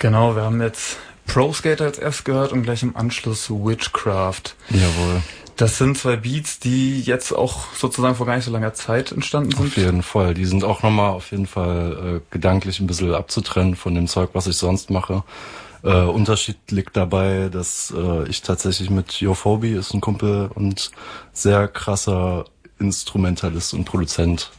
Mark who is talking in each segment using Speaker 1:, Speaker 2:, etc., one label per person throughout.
Speaker 1: Genau, wir haben jetzt Pro Skater als erst gehört und gleich im Anschluss Witchcraft.
Speaker 2: Jawohl.
Speaker 1: Das sind 2 Beats, die jetzt auch sozusagen vor gar nicht so langer Zeit entstanden sind.
Speaker 2: Auf jeden Fall. Die sind auch nochmal auf jeden Fall gedanklich ein bisschen abzutrennen von dem Zeug, was ich sonst mache. Unterschied liegt dabei, dass ich tatsächlich mit Yophobie, ist ein Kumpel und sehr krasser Instrumentalist und Produzent,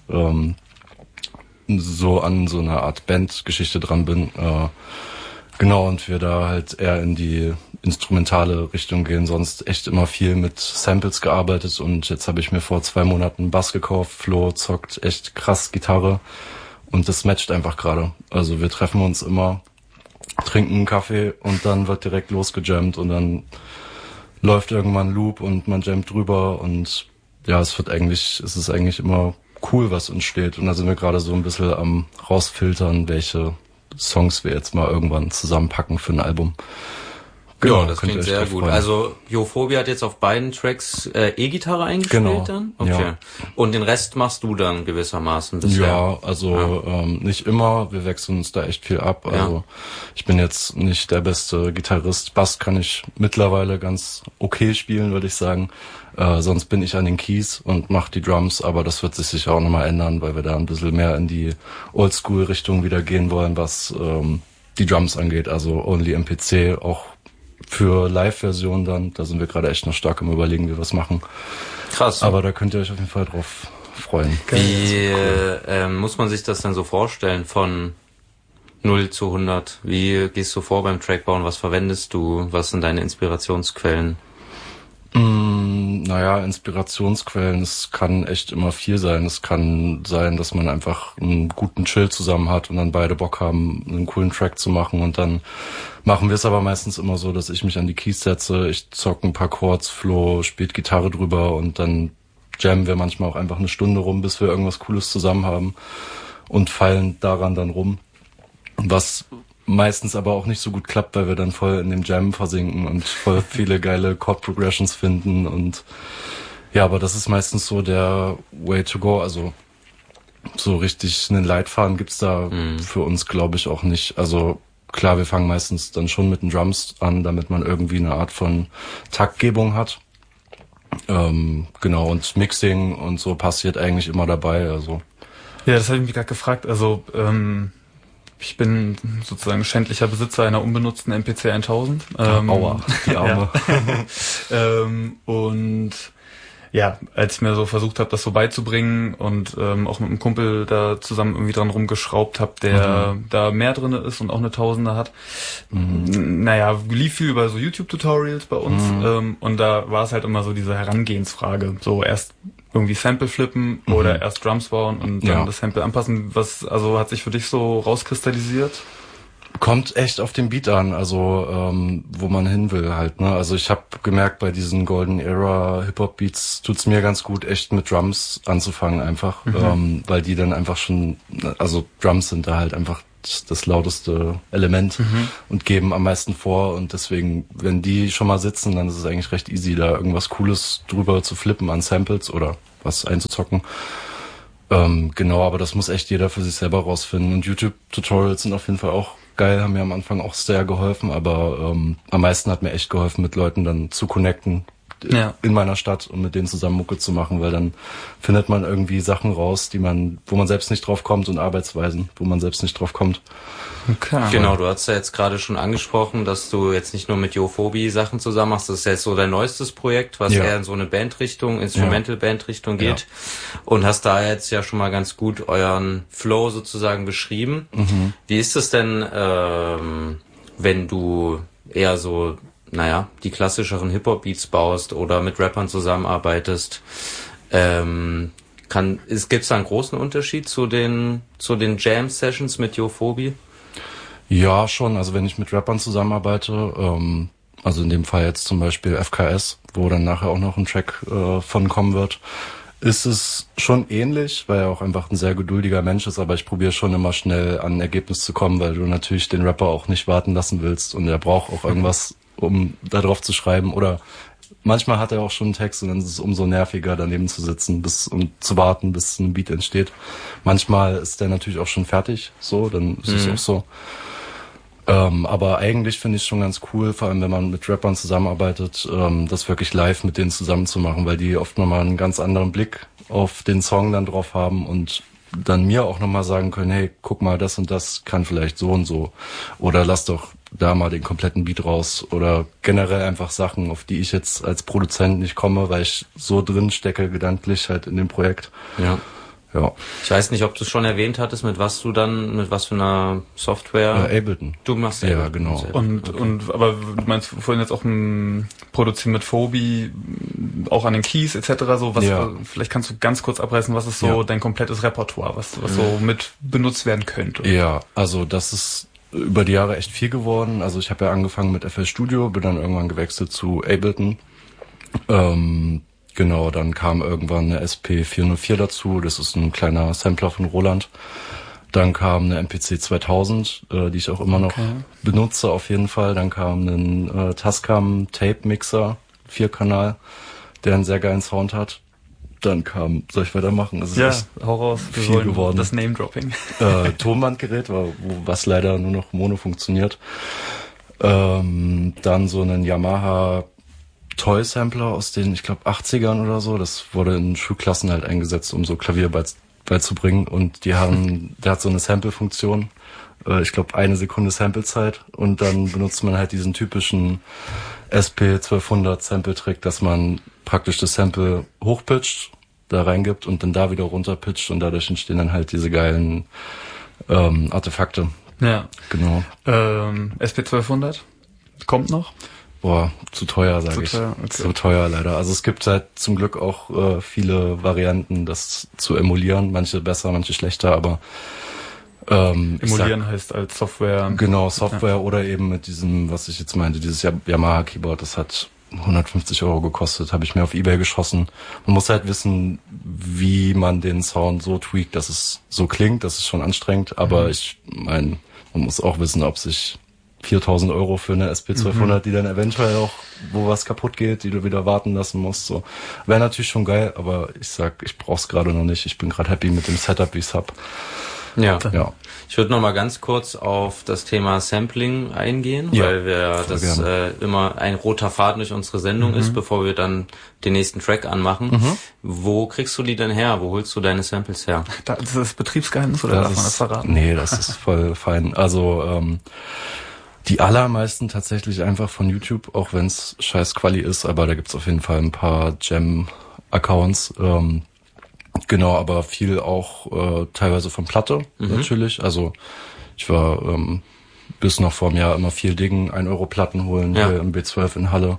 Speaker 2: so an so einer Art Bandgeschichte dran bin. Genau, und wir da halt eher in die instrumentale Richtung gehen, sonst echt immer viel mit Samples gearbeitet und jetzt habe ich mir vor 2 Monaten einen Bass gekauft. Flo zockt echt krass Gitarre und das matcht einfach gerade. Also wir treffen uns immer, trinken einen Kaffee und dann wird direkt losgejammt und dann läuft irgendwann ein Loop und man jammt drüber und ja, es ist eigentlich immer cool, was entsteht und da sind wir gerade so ein bisschen am rausfiltern, welche Songs wir jetzt mal irgendwann zusammenpacken für ein Album.
Speaker 3: Genau, ja, das klingt sehr gut. Freuen. Also Yophobie hat jetzt auf beiden Tracks E-Gitarre eingespielt
Speaker 2: genau.
Speaker 3: Dann? Okay. Ja. Und den Rest machst du dann gewissermaßen bisher?
Speaker 2: Ja, also nicht immer. Wir wechseln uns da echt viel ab. Also ich bin jetzt nicht der beste Gitarrist. Bass kann ich mittlerweile ganz okay spielen, würde ich sagen. Sonst bin ich an den Keys und mache die Drums, aber das wird sich sicher auch nochmal ändern, weil wir da ein bisschen mehr in die Oldschool-Richtung wieder gehen wollen, was die Drums angeht. Also Only MPC, auch für Live-Versionen dann. Da sind wir gerade echt noch stark im Überlegen, wie wir es machen.
Speaker 3: Krass.
Speaker 2: Aber da könnt ihr euch auf jeden Fall drauf freuen.
Speaker 3: Wie muss man sich das denn so vorstellen von 0 zu 100? Wie gehst du vor beim Trackbauen? Was verwendest du? Was sind deine Inspirationsquellen?
Speaker 2: Naja, Inspirationsquellen, es kann echt immer viel sein. Es kann sein, dass man einfach einen guten Chill zusammen hat und dann beide Bock haben, einen coolen Track zu machen. Und dann machen wir es aber meistens immer so, dass ich mich an die Keys setze, ich zocke ein paar Chords, Flo spielt Gitarre drüber und dann jammen wir manchmal auch einfach eine Stunde rum, bis wir irgendwas Cooles zusammen haben und feilen daran dann rum. Was meistens aber auch nicht so gut klappt, weil wir dann voll in dem Jam versinken und voll viele geile Chord-Progressions finden und ja, aber das ist meistens so der Way to go, also so richtig einen Leitfaden gibt's da für uns, glaube ich, auch nicht. Also klar, wir fangen meistens dann schon mit den Drums an, damit man irgendwie eine Art von Taktgebung hat. Genau, und Mixing und so passiert eigentlich immer dabei, also.
Speaker 1: Ja, das habe ich mich gerade gefragt, also ich bin sozusagen schändlicher Besitzer einer unbenutzten MPC 1000.
Speaker 2: Aua, die Arme.
Speaker 1: Und ja, als ich mir so versucht habe, das so beizubringen und auch mit einem Kumpel da zusammen irgendwie dran rumgeschraubt habe, der da mehr drinne ist und auch eine Tausender hat. Naja, lief viel über so YouTube-Tutorials bei uns und da war es halt immer so diese Herangehensfrage. So erst irgendwie Sample flippen oder erst Drums bauen und dann das Sample anpassen. Was also hat sich für dich so rauskristallisiert?
Speaker 2: Kommt echt auf den Beat an, also wo man hin will halt, ne? Also ich habe gemerkt, bei diesen Golden Era Hip-Hop-Beats tut's mir ganz gut, echt mit Drums anzufangen einfach, weil die dann einfach schon, also Drums sind da halt einfach das lauteste Element und geben am meisten vor und deswegen, wenn die schon mal sitzen, dann ist es eigentlich recht easy, da irgendwas Cooles drüber zu flippen an Samples oder was einzuzocken. Genau, aber das muss echt jeder für sich selber rausfinden und YouTube-Tutorials sind auf jeden Fall auch geil, haben mir am Anfang auch sehr geholfen, aber am meisten hat mir echt geholfen, mit Leuten dann zu connecten in meiner Stadt und mit denen zusammen Mucke zu machen, weil dann findet man irgendwie Sachen raus, wo man selbst nicht drauf kommt und Arbeitsweisen, wo man selbst nicht drauf kommt.
Speaker 3: Okay. Genau, du hast ja jetzt gerade schon angesprochen, dass du jetzt nicht nur mit Yophobie Sachen zusammen machst, das ist jetzt so dein neuestes Projekt, was eher in so eine Bandrichtung, Instrumental-Bandrichtung geht und hast da jetzt ja schon mal ganz gut euren Flow sozusagen beschrieben. Wie ist es denn, wenn du eher so die klassischeren Hip-Hop-Beats baust oder mit Rappern zusammenarbeitest, gibt's da einen großen Unterschied zu den Jam-Sessions mit Yophobie?
Speaker 2: Ja, schon. Also wenn ich mit Rappern zusammenarbeite, also in dem Fall jetzt zum Beispiel FKS, wo dann nachher auch noch ein Track von kommen wird, ist es schon ähnlich, weil er auch einfach ein sehr geduldiger Mensch ist, aber ich probiere schon immer schnell an ein Ergebnis zu kommen, weil du natürlich den Rapper auch nicht warten lassen willst und er braucht auch irgendwas, um da drauf zu schreiben oder manchmal hat er auch schon einen Text und dann ist es umso nerviger, daneben zu sitzen und zu warten, bis ein Beat entsteht. Manchmal ist der natürlich auch schon fertig, so, dann ist es auch so. Aber eigentlich finde ich es schon ganz cool, vor allem wenn man mit Rappern zusammenarbeitet, das wirklich live mit denen zusammen zu machen, weil die oft nochmal einen ganz anderen Blick auf den Song dann drauf haben und dann mir auch nochmal sagen können, hey, guck mal, das und das kann vielleicht so und so. Oder lass doch da mal den kompletten Beat raus. Oder generell einfach Sachen, auf die ich jetzt als Produzent nicht komme, weil ich so drin stecke, gedanklich halt in dem Projekt.
Speaker 3: Ja. Ich weiß nicht, ob du es schon erwähnt hattest, mit was für einer Software?
Speaker 2: Ableton.
Speaker 3: Du machst
Speaker 2: Ableton. Ja, genau.
Speaker 1: Aber du meinst vorhin jetzt auch Produzieren mit Phobi, auch an den Keys etc. so, vielleicht kannst du ganz kurz abreißen, was ist so dein komplettes Repertoire, was so mit benutzt werden könnte?
Speaker 2: Ja, also das ist über die Jahre echt viel geworden. Also ich habe ja angefangen mit FL Studio, bin dann irgendwann gewechselt zu Ableton. Genau, dann kam irgendwann eine SP404 dazu, das ist ein kleiner Sampler von Roland. Dann kam eine MPC 2000, die ich auch immer noch benutze auf jeden Fall. Dann kam ein Tascam Tape Mixer, 4-Kanal, der einen sehr geilen Sound hat. Dann kam, soll ich weitermachen? Das ist
Speaker 1: hau raus,
Speaker 2: viel geworden.
Speaker 1: Das Name-Dropping.
Speaker 2: Tonbandgerät, was leider nur noch Mono funktioniert. Dann so einen Yamaha Toy-Sampler aus den, ich glaube, 80ern oder so. Das wurde in Schulklassen halt eingesetzt, um so Klavier beizubringen. Und der hat so eine Sample-Funktion. Ich glaube, 1 Sekunde Samplezeit. Und dann benutzt man halt diesen typischen SP1200 Sample-Trick, dass man praktisch das Sample hochpitcht, da reingibt und dann da wieder runterpitcht. Und dadurch entstehen dann halt diese geilen Artefakte.
Speaker 1: Ja.
Speaker 2: Genau.
Speaker 1: SP1200 kommt noch?
Speaker 2: Boah, zu teuer, sage ich.
Speaker 1: Okay.
Speaker 2: Zu teuer leider. Also es gibt halt zum Glück auch viele Varianten, das zu emulieren. Manche besser, manche schlechter, aber
Speaker 1: emulieren heißt als Software.
Speaker 2: Genau, Software oder eben mit diesem, was ich jetzt meinte, dieses Yamaha Keyboard, das hat 150 € gekostet, habe ich mir auf eBay geschossen. Man muss halt wissen, wie man den Sound so tweakt, dass es so klingt. Das ist schon anstrengend, aber ich meine, man muss auch wissen, ob sich 4.000 € für eine SP1200, die dann eventuell auch, wo was kaputt geht, die du wieder warten lassen musst, so. Wäre natürlich schon geil, aber ich brauch's gerade noch nicht. Ich bin gerade happy mit dem Setup, wie ich's hab.
Speaker 3: Ja. Ich würde noch mal ganz kurz auf das Thema Sampling eingehen, weil das immer ein roter Faden durch unsere Sendung ist, bevor wir dann den nächsten Track anmachen. Wo kriegst du die denn her? Wo holst du deine Samples her?
Speaker 1: Das ist Betriebsgeheimnis oder darf man das verraten?
Speaker 2: Nee, das ist voll fein. Also die allermeisten tatsächlich einfach von YouTube, auch wenn es scheiß Quali ist, aber da gibt's auf jeden Fall ein paar Jam-Accounts. Genau, aber viel auch teilweise von Platte natürlich. Also ich war bis noch vor einem Jahr immer viel diggen, 1 € Platten holen hier im B12 in Halle.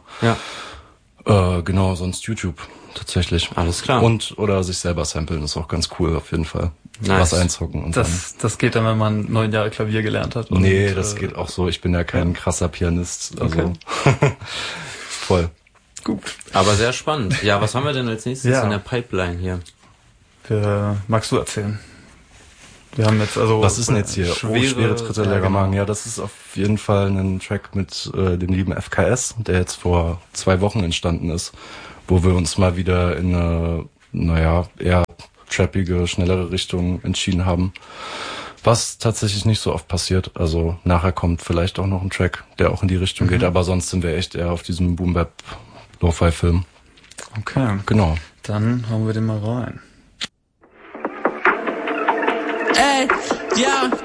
Speaker 2: Ja. Genau, sonst YouTube tatsächlich.
Speaker 3: Alles klar.
Speaker 2: Oder sich selber samplen ist auch ganz cool auf jeden Fall.
Speaker 3: Nice.
Speaker 2: Was einzocken. Und
Speaker 1: das geht dann, wenn man 9 Jahre Klavier gelernt hat.
Speaker 2: Nee, das geht auch so. Ich bin ja kein krasser Pianist. Also voll.
Speaker 1: Gut.
Speaker 3: Aber sehr spannend. Ja, was haben wir denn als nächstes in der Pipeline hier?
Speaker 1: Magst du erzählen? Wir haben jetzt
Speaker 2: was ist denn jetzt hier? Schwere Tritte, leerer Magen. Ja, das ist auf jeden Fall ein Track mit dem lieben FKS, der jetzt vor 2 Wochen entstanden ist, wo wir uns mal wieder in eine, eher trappige, schnellere Richtung entschieden haben. Was tatsächlich nicht so oft passiert. Also nachher kommt vielleicht auch noch ein Track, der auch in die Richtung geht, aber sonst sind wir echt eher auf diesem Boom-Bap-Lo-Fi-Film.
Speaker 1: Okay.
Speaker 2: Genau.
Speaker 1: Dann hauen wir den mal rein.
Speaker 4: Ey, ja,